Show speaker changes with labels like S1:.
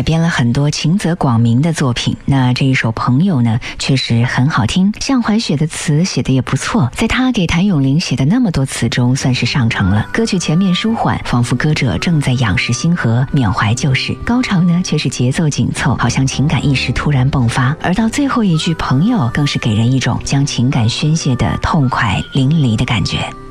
S1: 改编了很多晴泽广明的作品，那这一首《朋友》呢，确实很好听。向怀雪的词写得也不错，在他给谭咏麟写的那么多词中，算是上乘了。歌曲前面舒缓，仿佛歌者正在仰视星河，缅怀旧事；高潮呢，却是节奏紧凑，好像情感一时突然迸发。而到最后一句“朋友”，更是给人一种将情感宣泄的痛快淋漓的感觉。